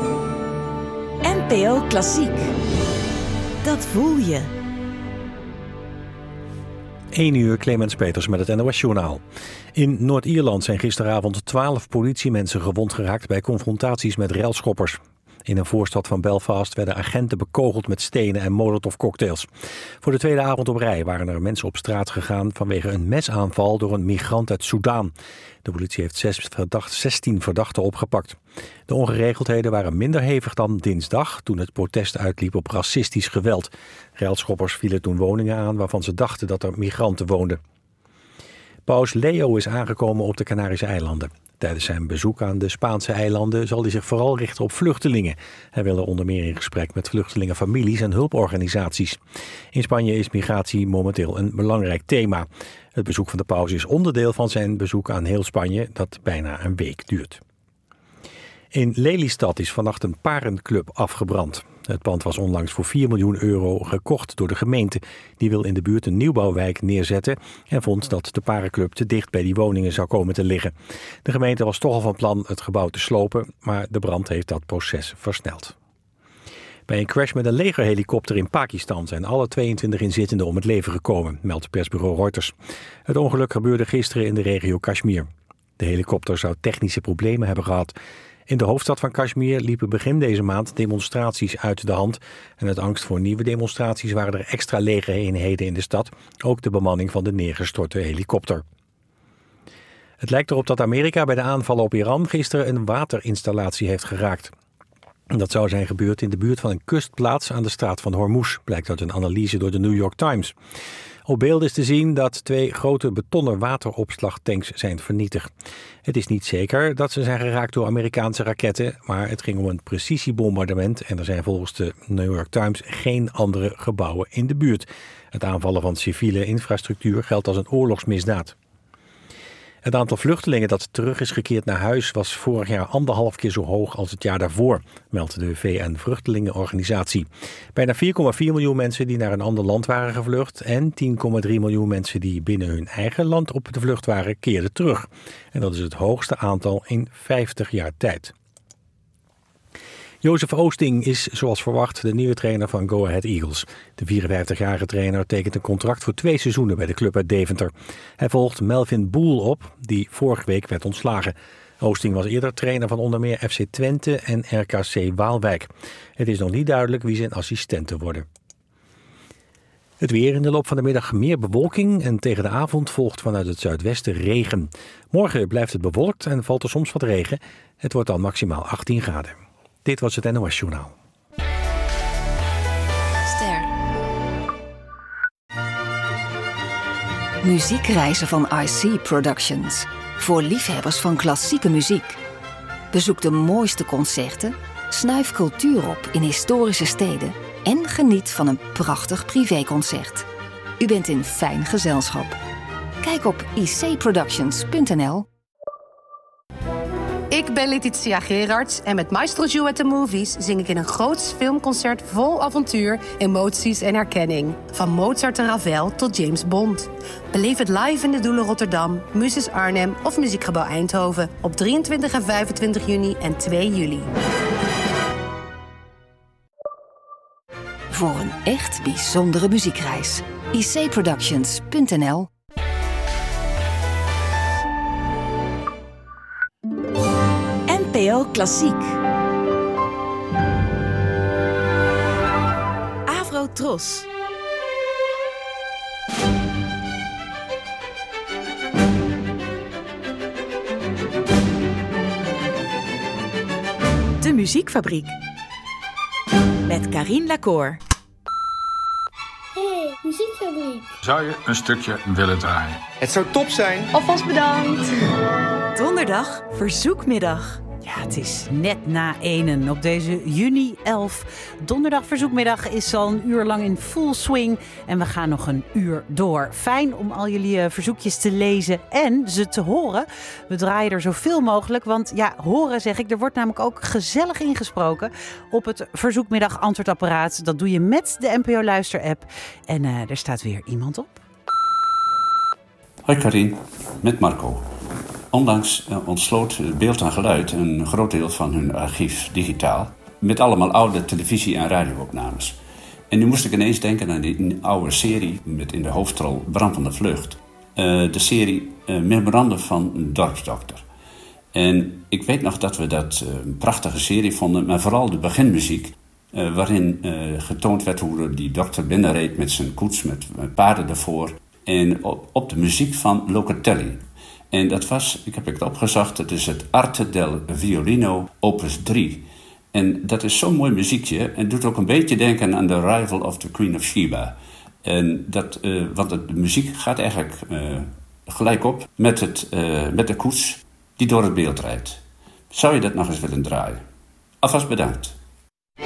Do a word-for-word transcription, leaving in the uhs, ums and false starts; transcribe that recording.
N P O Klassiek. Dat voel je. één uur, Clemens Peters met het N O S-journaal. In Noord-Ierland zijn gisteravond twaalf politiemensen gewond geraakt bij confrontaties met relschoppers. In een voorstad van Belfast werden agenten bekogeld met stenen en molotovcocktails. Voor de tweede avond op rij waren er mensen op straat gegaan vanwege een mesaanval door een migrant uit Soedan. De politie heeft zes verdacht, zestien verdachten opgepakt. De ongeregeldheden waren minder hevig dan dinsdag, toen het protest uitliep op racistisch geweld. Relschoppers vielen toen woningen aan waarvan ze dachten dat er migranten woonden. Paus Leo is aangekomen op de Canarische eilanden. Tijdens zijn bezoek aan de Spaanse eilanden zal hij zich vooral richten op vluchtelingen. Hij wil er onder meer in gesprek met vluchtelingenfamilies en hulporganisaties. In Spanje is migratie momenteel een belangrijk thema. Het bezoek van de paus is onderdeel van zijn bezoek aan heel Spanje, dat bijna een week duurt. In Lelystad is vannacht een parenclub afgebrand. Het pand was onlangs voor vier miljoen euro gekocht door de gemeente. Die wil in de buurt een nieuwbouwwijk neerzetten en vond dat de parenclub te dicht bij die woningen zou komen te liggen. De gemeente was toch al van plan het gebouw te slopen, maar de brand heeft dat proces versneld. Bij een crash met een legerhelikopter in Pakistan zijn alle tweeëntwintig inzittenden om het leven gekomen, meldt persbureau Reuters. Het ongeluk gebeurde gisteren in de regio Kashmir. De helikopter zou technische problemen hebben gehad. In de hoofdstad van Kashmir liepen begin deze maand demonstraties uit de hand. En uit angst voor nieuwe demonstraties waren er extra legereenheden in de stad. Ook de bemanning van de neergestorte helikopter. Het lijkt erop dat Amerika bij de aanvallen op Iran gisteren een waterinstallatie heeft geraakt. Dat zou zijn gebeurd in de buurt van een kustplaats aan de straat van Hormuz, blijkt uit een analyse door de New York Times. Op beeld is te zien dat twee grote betonnen wateropslagtanks zijn vernietigd. Het is niet zeker dat ze zijn geraakt door Amerikaanse raketten, maar het ging om een precisiebombardement en er zijn volgens de New York Times geen andere gebouwen in de buurt. Het aanvallen van civiele infrastructuur geldt als een oorlogsmisdaad. Het aantal vluchtelingen dat terug is gekeerd naar huis was vorig jaar anderhalf keer zo hoog als het jaar daarvoor, meldt de V N-vluchtelingenorganisatie. Bijna vier komma vier miljoen mensen die naar een ander land waren gevlucht en tien komma drie miljoen mensen die binnen hun eigen land op de vlucht waren, keerden terug. En dat is het hoogste aantal in vijftig jaar tijd. Jozef Oosting is, zoals verwacht, de nieuwe trainer van Go Ahead Eagles. De vierenvijftigjarige trainer tekent een contract voor twee seizoenen bij de club uit Deventer. Hij volgt Melvin Boel op, die vorige week werd ontslagen. Oosting was eerder trainer van onder meer F C Twente en R K C Waalwijk. Het is nog niet duidelijk wie zijn assistenten worden. Het weer: in de loop van de middag meer bewolking en tegen de avond volgt vanuit het zuidwesten regen. Morgen blijft het bewolkt en valt er soms wat regen. Het wordt dan maximaal achttien graden. Dit was het N O S-journaal. Ster. Muziekreizen van I C Productions. Voor liefhebbers van klassieke muziek. Bezoek de mooiste concerten, snuif cultuur op in historische steden en geniet van een prachtig privéconcert. U bent in fijn gezelschap. Kijk op i c productions punt n l. Ik ben Letitia Gerards en met Maestro Joe at the Movies zing ik in een groots filmconcert vol avontuur, emoties en herkenning. Van Mozart en Ravel tot James Bond. Beleef het live in de Doelen Rotterdam, Muses Arnhem of Muziekgebouw Eindhoven op drieëntwintig en vijfentwintig juni en twee juli. Voor een echt bijzondere muziekreis. i c productions punt n l. N P O Klassiek. Avro Tros. De Muziekfabriek. Met Karien Lacour. Hey, Muziekfabriek. Zou je een stukje willen draaien? Het zou top zijn. Alvast bedankt. Donderdag Verzoekmiddag. Ja, het is net na enen op deze juni elf. Donderdag Verzoekmiddag is al een uur lang in full swing. En we gaan nog een uur door. Fijn om al jullie uh, verzoekjes te lezen en ze te horen. We draaien er zoveel mogelijk. Want ja, horen zeg ik, er wordt namelijk ook gezellig ingesproken op het Verzoekmiddag antwoordapparaat. Dat doe je met de N P O Luister app. En uh, er staat weer iemand op. Hoi Karien, met Marco. Onlangs uh, ontsloot Beeld en Geluid een groot deel van hun archief digitaal, met allemaal oude televisie- en radioopnames. En nu moest ik ineens denken aan die oude serie met in de hoofdrol Bram van der Vlucht. Uh, de serie uh, Memorandum van een dorpsdokter. En ik weet nog dat we dat uh, een prachtige serie vonden, maar vooral de beginmuziek, uh, waarin uh, getoond werd hoe die dokter binnenreed met zijn koets, met, met paarden ervoor. En op, op de muziek van Locatelli. En dat was, ik heb het opgezocht, het is het Arte del Violino opus drie. En dat is zo'n mooi muziekje en doet ook een beetje denken aan The Arrival of the Queen of Sheba. En dat, uh, want de muziek gaat eigenlijk uh, gelijk op met, het, uh, met de koets die door het beeld rijdt. Zou je dat nog eens willen draaien? Alvast bedankt.